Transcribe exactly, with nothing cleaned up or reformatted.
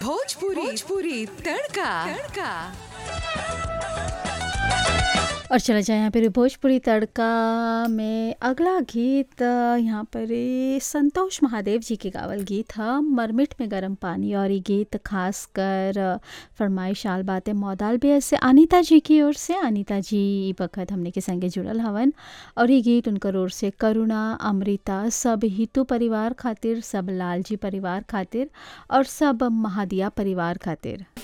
भोजपुरी भोजपुरी तड़का तड़का। और चला जाए यहाँ पर भोजपुरी तड़का में अगला गीत। अ, यहाँ पर ये संतोष महादेव जी के गावल गीत ह मरमिट में गरम पानी। और ये गीत खास कर अ, फरमाइश आल बातें मौदाल बेअस से अनीता जी की ओर से। अनीता जी ई वक्त हमने के संगे जुड़ल हवन और ये गीत उनकर ओर से करुणा, अमृता, सब हितू परिवार खातिर, सब लालजी परिवार खातिर और सब महादिया परिवार खातिर।